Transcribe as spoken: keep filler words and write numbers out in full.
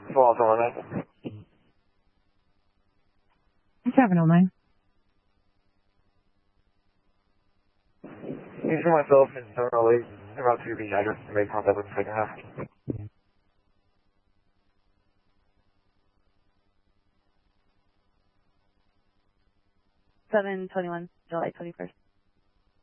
Fall on that. seven oh nine. Using myself in early, about to be address to make contact with the second half. seven twenty-one, July twenty-first.